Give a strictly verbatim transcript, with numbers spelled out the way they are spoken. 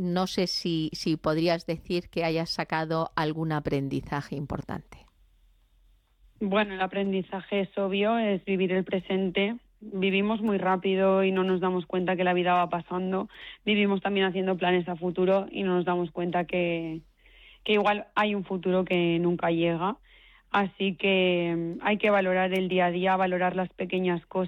no sé si, si podrías decir que hayas sacado algún aprendizaje importante. Bueno, el aprendizaje es obvio, es vivir el presente. Vivimos muy rápido y no nos damos cuenta que la vida va pasando. Vivimos también haciendo planes a futuro y no nos damos cuenta que, que igual hay un futuro que nunca llega. Así que mm, hay que valorar el día a día, valorar las pequeñas cosas